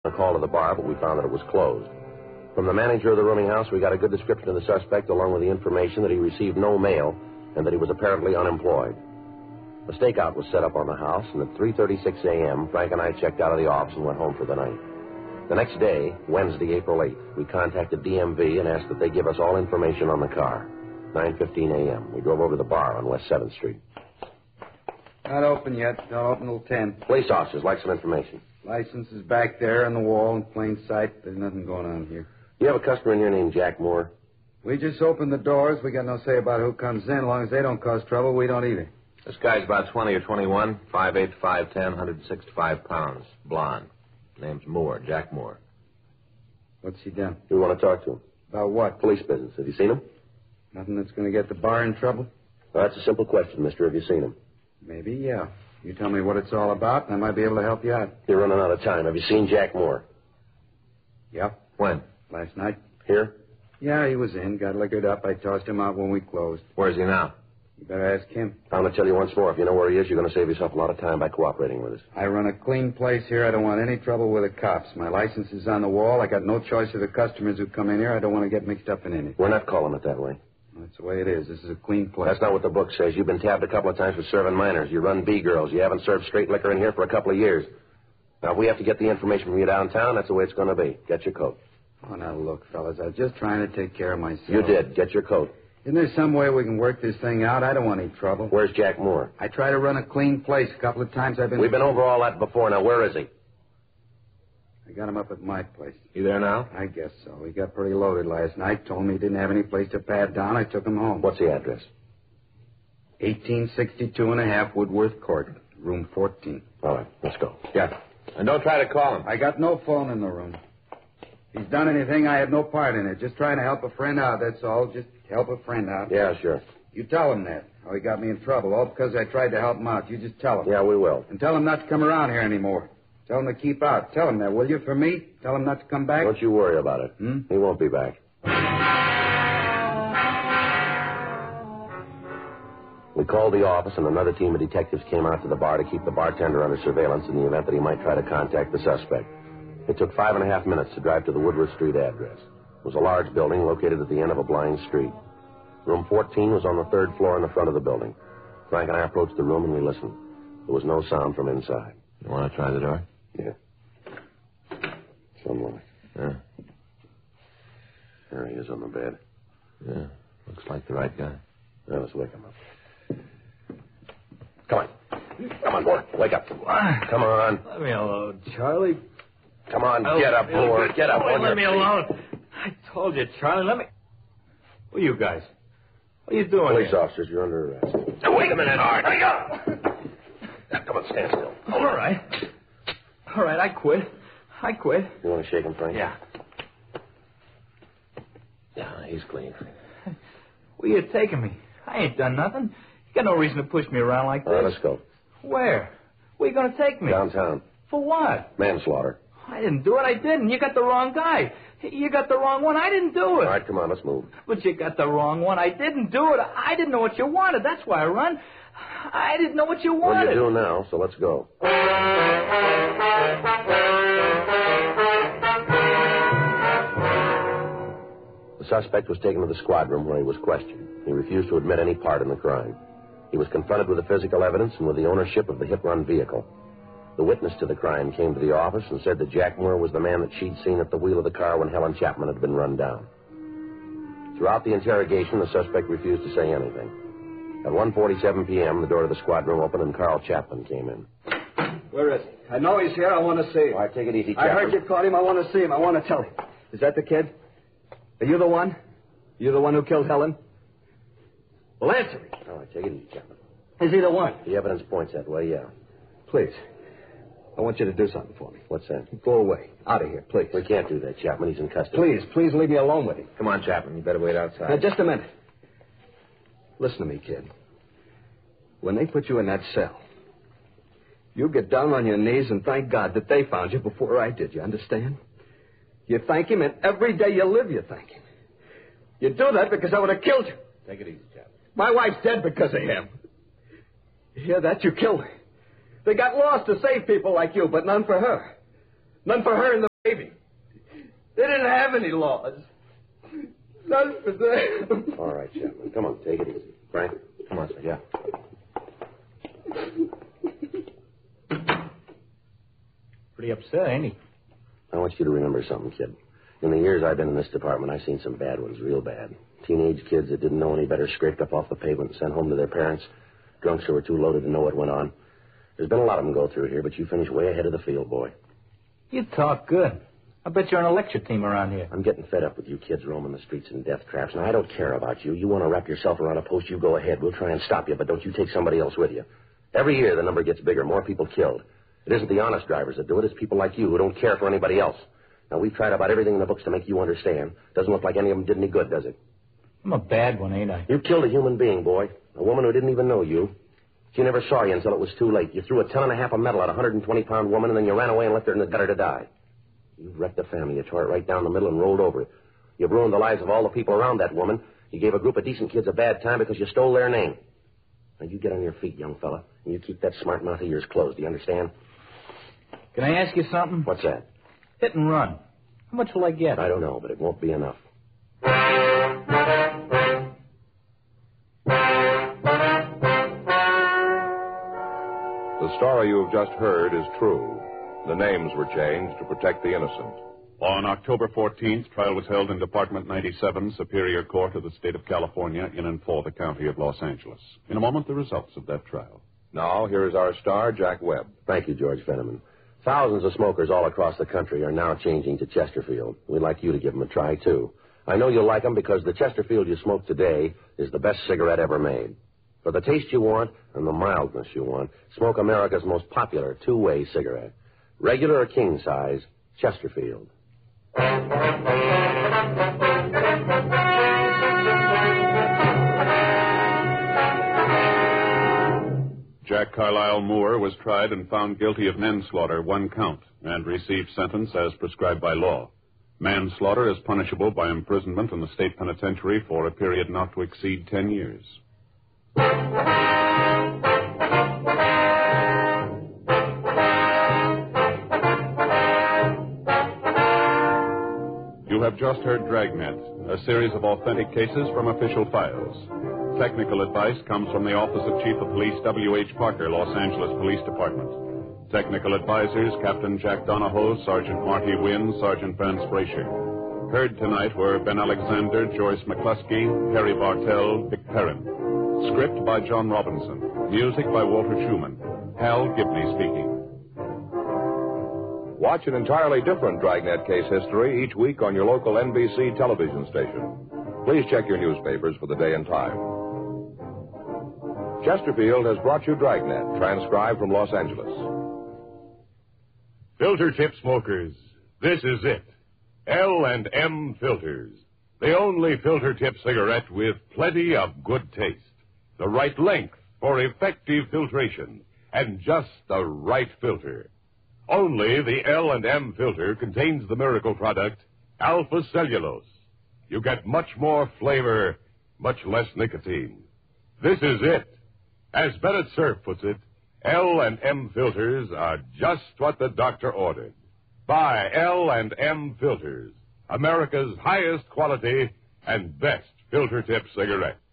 A call to the bar, but we found that it was closed. From the manager of the rooming house, we got a good description of the suspect, along with the information that he received no mail and that he was apparently unemployed. A stakeout was set up on the house, and at 3:36 a.m., Frank and I checked out of the office and went home for the night. The next day, Wednesday, April 8th, we contacted DMV and asked that they give us all information on the car. 9:15 a.m., we drove over to the bar on West 7th Street. Not open yet. Don't open till 10. Police officers like some information. License is back there on the wall in plain sight. There's nothing going on here. You have a customer in here named Jack Moore? We just opened the doors. We got no say about who comes in. As long as they don't cause trouble, we don't either. This guy's about 20 or 21, 5'8", 5'10", 165 pounds, blonde. Name's Moore, Jack Moore. What's he done? We want to talk to him. About what? Police business. Have you seen him? Nothing that's going to get the bar in trouble? Well, that's a simple question, mister. Have you seen him? Maybe, yeah. You tell me what it's all about, and I might be able to help you out. You're running out of time. Have you seen Jack Moore? Yeah. When? Last night. Here? Yeah, he was in. Got liquored up. I tossed him out when we closed. Where's he now? You better ask him. I'm going to tell you once more. If you know where he is, you're going to save yourself a lot of time by cooperating with us. I run a clean place here. I don't want any trouble with the cops. My license is on the wall. I got no choice of the customers who come in here. I don't want to get mixed up in anything. We're not calling it that way. That's the way it is. This is a clean place. That's not what the book says. You've been tabbed a couple of times for serving minors. You run B-girls. You haven't served straight liquor in here for a couple of years. Now, if we have to get the information from you downtown, that's the way it's going to be. Get your coat. Oh, now, look, fellas, I was just trying to take care of myself. You did. Get your coat. Isn't there some way we can work this thing out? I don't want any trouble. Where's Jack Moore? I try to run a clean place. A couple of times I've been... We've been over all that before. Now, where is he? I got him up at my place. You there now? I guess so. He got pretty loaded last night. Told me he didn't have any place to pad down. I took him home. What's the address? 1862 and a half Woodworth Court, room 14. All right, let's go. Yeah. And don't try to call him. I got no phone in the room. If he's done anything, I had no part in it. Just trying to help a friend out, that's all. Just help a friend out. Yeah, sure. You tell him that. How he got me in trouble. All because I tried to help him out. You just tell him. Yeah, we will. And tell him not to come around here anymore. Tell him to keep out. Tell him that, will you, for me? Tell him not to come back? Don't you worry about it. He won't be back. We called the office, and another team of detectives came out to the bar to keep the bartender under surveillance in the event that he might try to contact the suspect. It took 5.5 minutes to drive to the Woodworth Street address. It was a large building located at the end of a blind street. Room 14 was on the third floor in the front of the building. Frank and I approached the room, and we listened. There was no sound from inside. You want to try the door? Yeah. Sunlight. Yeah. There he is on the bed. Yeah. Looks like the right guy. Now, let's wake him up. Come on. Come on, boy. Wake up. Come on. Let me alone, Charlie. Come on, get up, boy. Get up. Let me alone. I told you, Charlie, let me... Who are you guys? What are you doing Police here? officers, you're under arrest. Now, wait a minute, Art. Hang on. Now, come on, stand still. All right. All right, I quit. You want to shake him, Frank? Yeah. Yeah, he's clean. Where you taking me? I ain't done nothing. You got no reason to push me around like this. All right, let's go. Where? Where you going to take me? Downtown. For what? Manslaughter. I didn't do it. I didn't. You got the wrong guy. You got the wrong one. I didn't do it. All right, come on, let's move. But you got the wrong one. I didn't do it. I didn't know what you wanted. That's why I run. I didn't know what you wanted. Well, you do now, so let's go. The suspect was taken to the squad room where he was questioned. He refused to admit any part in the crime. He was confronted with the physical evidence and with the ownership of the hit-run vehicle. The witness to the crime came to the office and said that Jack Moore was the man that she'd seen at the wheel of the car when Helen Chapman had been run down. Throughout the interrogation, the suspect refused to say anything. At 1:47 p.m., the door to the squad room opened and Carl Chapman came in. Where is he? I know he's here. I want to see him. All right, take it easy, Chapman. I heard you called him. I want to see him. I want to tell him. Is that the kid? Are you the one? You the one who killed Helen? Well, answer me. All right, take it easy, Chapman. Is he the one? The evidence points that way, yeah. Please. I want you to do something for me. What's that? Go away. Out of here, please. We can't do that, Chapman. He's in custody. Please leave me alone with him. Come on, Chapman. You better wait outside. Now, just a minute. Listen to me, kid. When they put you in that cell, you get down on your knees and thank God that they found you before I did. You understand? You thank him, and every day you live, you thank him. You do that because I would have killed you. Take it easy, Chapman. My wife's dead because of him. You hear that? You killed her. They got lost to save people like you, but none for her. None for her in the any laws. None for them. All right, Chapman. Come on, take it easy. Frank, come on, sir. Yeah. Pretty upset, ain't he? I want you to remember something, kid. In the years I've been in this department, I've seen some bad ones, real bad. Teenage kids that didn't know any better scraped up off the pavement and sent home to their parents. Drunks who were too loaded to know what went on. There's been a lot of them go through here, but you finished way ahead of the field, boy. You talk good. I bet you're on a lecture team around here. I'm getting fed up with you kids roaming the streets in death traps. Now, I don't care about you. You want to wrap yourself around a post, you go ahead. We'll try and stop you, but don't you take somebody else with you. Every year, the number gets bigger, more people killed. It isn't the honest drivers that do it. It's people like you who don't care for anybody else. Now, we've tried about everything in the books to make you understand. Doesn't look like any of them did any good, does it? I'm a bad one, ain't I? You killed a human being, boy. A woman who didn't even know you. She never saw you until it was too late. You threw a 10.5 of metal at a 120-pound woman, and then you ran away and left her in the gutter to die. You've wrecked the family. You tore it right down the middle and rolled over it. You've ruined the lives of all the people around that woman. You gave a group of decent kids a bad time because you stole their name. Now, you get on your feet, young fella, and you keep that smart mouth of yours closed. Do you understand? Can I ask you something? What's that? Hit and run. How much will I get? I don't know, but it won't be enough. The story you have just heard is true. The names were changed to protect the innocent. On October 14th, trial was held in Department 97, Superior Court of the State of California, in and for the County of Los Angeles. In a moment, the results of that trial. Now, here is our star, Jack Webb. Thank you, George Fenneman. Thousands of smokers all across the country are now changing to Chesterfield. We'd like you to give them a try, too. I know you'll like them because the Chesterfield you smoke today is the best cigarette ever made. For the taste you want and the mildness you want, smoke America's most popular two-way cigarette. Regular or king size, Chesterfield. Jack Carlisle Moore was tried and found guilty of manslaughter, 1 count, and received sentence as prescribed by law. Manslaughter is punishable by imprisonment in the state penitentiary for a period not to exceed 10 years. You have just heard Dragnet, a series of authentic cases from official files. Technical advice comes from the Office of Chief of Police W.H. Parker, Los Angeles Police Department. Technical advisors, Captain Jack Donahoe, Sergeant Marty Wynn, Sergeant Vance Brasher. Heard tonight were Ben Alexander, Joyce McCluskey, Harry Bartell, Dick Perrin. Script by John Robinson. Music by Walter Schumann. Hal Gibney speaking. Watch an entirely different Dragnet case history each week on your local NBC television station. Please check your newspapers for the day and time. Chesterfield has brought you Dragnet, transcribed from Los Angeles. Filter tip smokers, this is it. L&M Filters. The only filter tip cigarette with plenty of good taste. The right length for effective filtration. And just the right filter. Only the L&M filter contains the miracle product, Alpha Cellulose. You get much more flavor, much less nicotine. This is it. As Bennett Cerf puts it, L&M filters are just what the doctor ordered. Buy L&M Filters, America's highest quality and best filter tip cigarette.